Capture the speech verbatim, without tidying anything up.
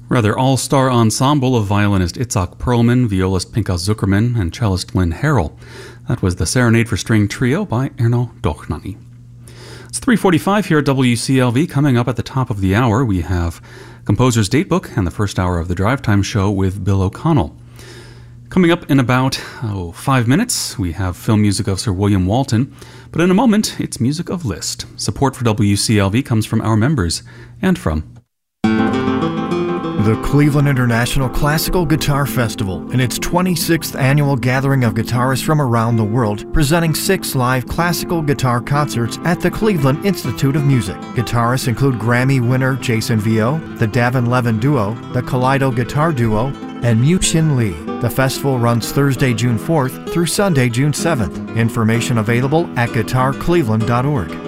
Rather all-star ensemble of violinist Itzhak Perlman, violist Pinchas Zuckerman, and cellist Lynn Harrell. That was the Serenade for String Trio by Erno Dochnany. It's three forty-five here at W C L V. Coming up at the top of the hour, we have Composer's Datebook and the first hour of the Drive Time Show with Bill O'Connell. Coming up in about oh, five minutes, we have film music of Sir William Walton, but in a moment, it's music of Liszt. Support for W C L V comes from our members and from the Cleveland International Classical Guitar Festival, in its twenty-sixth annual gathering of guitarists from around the world, presenting six live classical guitar concerts at the Cleveland Institute of Music. Guitarists include Grammy winner Jason Vio, the Davin Levin Duo, the Kaleido Guitar Duo, and Mu-Shin Lee. The festival runs Thursday, June fourth through Sunday, June seventh. Information available at guitar cleveland dot org.